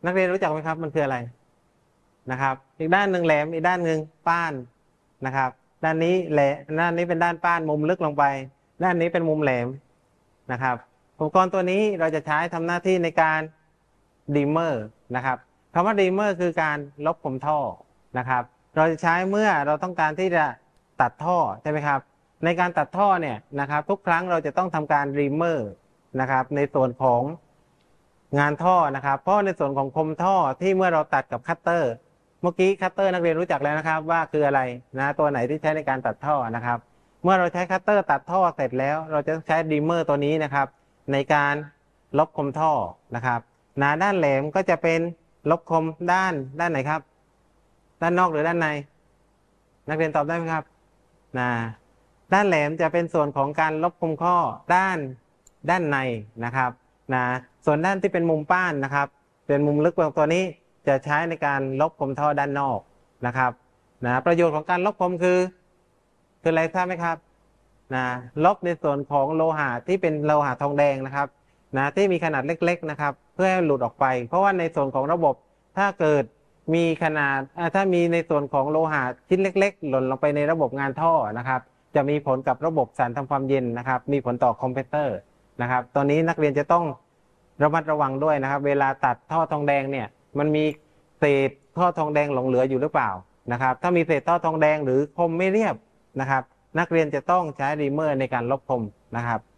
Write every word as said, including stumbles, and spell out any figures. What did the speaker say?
นักเรียนรู้จักไหมครับมันคืออะไรนะครับอีกด้านหนึ่งแหลมอีกด้านหนึ่งป้านนะครับด้านนี้แหลมด้านนี้เป็นด้านป้านมุมลึกลงไปด้านนี้เป็นมุมแหลมนะครับอุปกรณ์ตัวนี้เราจะใช้ทำหน้าที่ในการดีเมอร์นะครับคำว่าดีเมอร์คือการลบคมท่อนะครับเราจะใช้เมื่อเราต้องการที่จะตัดท่อใช่ไหมครับในการตัดท่อเนี่ยนะครับทุกครั้งเราจะต้องทำการดีเมอร์นะครับในส่วนของงานท่อนะครับเพราะในส่วนของคมท่อที่เมื่อเราตัดกับคัตเตอร์เมื่อกี้คัตเตอร์นักเรียนรู้จักแล้วนะครับว่าคืออะไรนะตัวไหนที่ใช้ในการตัดท่อนะครับเมื่อเราใช้คัตเตอร์ตัดท่อเสร็จแล้วเราจะใช้ดีเมอร์ตัวนี้นะครับในการลบคมท่อนะครับนะด้านแหลมก็จะเป็นลบคมด้านด้านไหนครับด้านนอกหรือด้านในนักเรียนตอบได้ไหมครับนะด้านแหลมจะเป็นส่วนของการลบคมข้อด้านด้านในนะครับนะส่วนด้านที่เป็นมุมป้านนะครับเป็นมุมลึกของตัวนี้จะใช้ในการลบคมท่อด้านนอกนะครับนะประโยชน์ของการลบคมคือคืออะไรทราบไหมครับนะลบในส่วนของโลหะที่เป็นโลหะทองแดงนะครับนะที่มีขนาดเล็กๆนะครับเพื่อให้หลุดออกไปเพราะว่าในส่วนของระบบถ้าเกิดมีขนาดถ้ามีในส่วนของโลหะชิ้นเล็กๆหล่นลงไปในระบบงานท่อนะครับจะมีผลกับระบบสารทำความเย็นนะครับมีผลต่อคอมเพรสเซอร์นะครับตอนนี้นักเรียนจะต้องระมัดระวังด้วยนะครับเวลาตัดท่อทองแดงเนี่ยมันมีเศษท่อทองแดงหลงเหลืออยู่หรือเปล่านะครับถ้ามีเศษท่อทองแดงหรือคมไม่เรียบนะครับนักเรียนจะต้องใช้รีเมอร์ในการลบคมนะครับ